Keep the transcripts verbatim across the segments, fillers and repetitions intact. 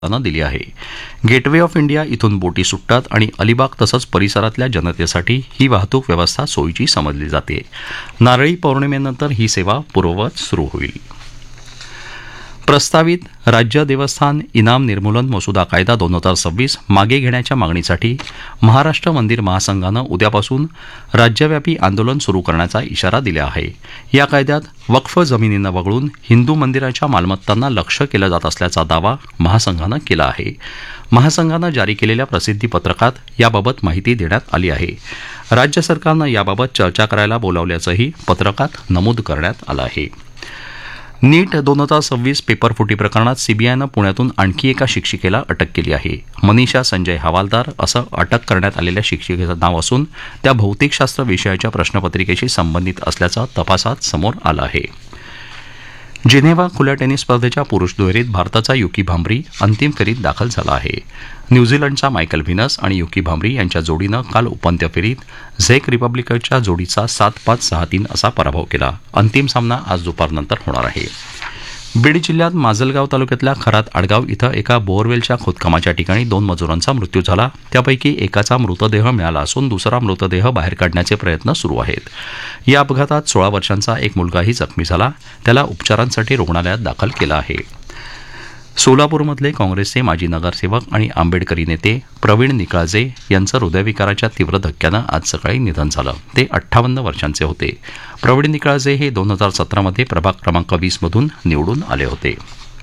नं दिली आहे. गेटवे ऑफ इंडिया इथून बोटी सुटतात आणि अलिबाग तसंच परिसरातल्या जनतेसाठी ही वाहतूक व्यवस्था सोयीची समजली जाते. नारळी पौर्णिमेनंतर ही सेवा पूर्ववत सुरू होईल. प्रस्तावित राज्य देवस्थान इनाम निर्मूलन मसुदा कायदा दोन हजार सव्वीस मागे घेण्याच्या मागणीसाठी महाराष्ट्र मंदिर महासंघानं उद्यापासून राज्यव्यापी आंदोलन सुरू करण्याचा इशारा दिला आहे. या कायद्यात वक्फ जमिनींना वगळून हिंदू मंदिराच्या मालमत्तांना लक्ष्य केलं जात असल्याचा दावा महासंघानं केला आहे. महासंघानं जारी केलेल्या प्रसिद्धी पत्रकात याबाबत माहिती देण्यात आली आहे. राज्य सरकारनं याबाबत चर्चा करायला बोलावल्याचंही पत्रकात नमूद करण्यात आलं आहे. नीट दोन हजार सव्वीस पेपरफुटी प्रकरणात सीबीआयनं पुण्यातून आणखी एका शिक्षिकेला अटक केली आहे. मनीषा संजय हवालदार असं अटक करण्यात आलेल्या शिक्षिकेचं नाव असून त्या भौतिकशास्त्र विषयाच्या प्रश्नपत्रिकेशी संबंधित असल्याचं तपासात समोर आलं आहे. जिनेव्हा खुल्या टेनिस स्पर्धेच्या पुरुष दुहेरीत भारताचा युकी भांब्री अंतिम फेरीत दाखल झाला आहे. न्यूझीलंडचा मायकल व्हिनस आणि युकी भांब्री यांच्या जोडीनं काल उपांत्य फेरीत झेक रिपब्लिकच्या जोडीचा सात पाच सहा तीन असा पराभव केला. अंतिम सामना आज दुपारनंतर होणार आहे. बीड जिल्ह्यात माजलगाव तालुक्यातल्या खरात आडगाव इथं एका बोअरवेलच्या खोदकामाच्या ठिकाणी दोन मजुरांचा मृत्यू झाला. त्यापैकी एकाचा मृतदेह मिळाला असून दुसरा मृतदेह बाहेर काढण्याचे प्रयत्न सुरू आहेत. या अपघातात सोळा वर्षांचा एक मुलगाही जखमी झाला. त्याला उपचारांसाठी रुग्णालयात दाखल केलं आहे. सोलापूरमधले काँग्रेसचे माजी नगरसेवक आणि आंबेडकरी नेते प्रवीण निकाळजे यांचं हृदयविकाराच्या तीव्र धक्क्यानं आज सकाळी निधन झालं. ते अठ्ठावन्न वर्षांचे होते. प्रवीण निकाळजे हे दोन हजार सतरामध्ये प्रभाग क्रमांक वीसमधून निवडून आले होते.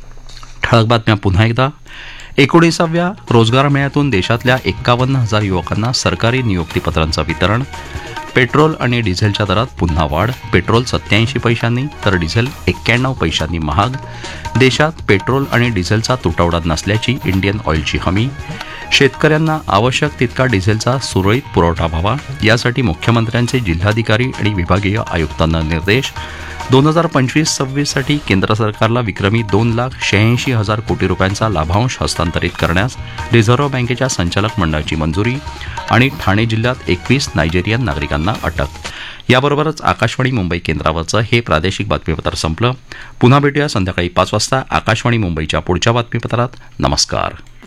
ठळक बातम्या पुन्हा एकदा. एकोणीसाव्या रोजगार मेळ्यातून देशातल्या एक्कावन्न हजार युवकांना सरकारी नियुक्तीपत्रांचं वितरण. पेट्रोल आणि डिझेलच्या दरात पुन्हा वाढ. पेट्रोल सत्याऐंशी पैशांनी तर डिझेल एक्क्याण्णव पैशांनी महाग. देशात पेट्रोल आणि डिझेलचा तुटवडा नसल्याची इंडियन ऑइलची हमी. शेतकऱ्यांना आवश्यक तितका डिझेलचा सुरळीत पुरवठा व्हावा यासाठी मुख्यमंत्र्यांचे जिल्हाधिकारी आणि विभागीय आयुक्तांना निर्देश. दोन हजार पंचवीस सव्वीससाठी केंद्र सरकारला विक्रमी दोन लाख शहाऐंशी हजार कोटी रुपयांचा लाभांश हस्तांतरित करण्यास रिझर्व्ह बँकेच्या संचालक मंडळाची मंजुरी. आणि ठाणे जिल्ह्यात एकवीस नायजेरियन नागरिकांना अटक. याबरोबरच आकाशवाणी मुंबई केंद्रावरचं हे प्रादेशिक बातमीपत्र संपलं. पुन्हा भेटूया संध्याकाळी पाच वाजता आकाशवाणी मुंबईच्या पुढच्या बातमीपत्रात. नमस्कार.